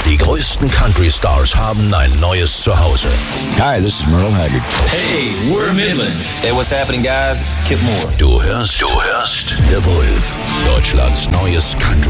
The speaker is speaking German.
Die größten Country-Stars haben ein neues Zuhause. Hi, this is Merle Haggard. Hey, we're Midland. Hey, what's happening, guys? Kip Moore. Du hörst The Wolf, Deutschlands neues Country.